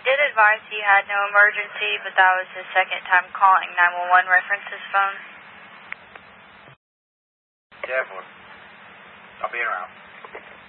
did advise he had no emergency, but that was his second time calling 911 reference his phone. Yeah, boy. I'll be around.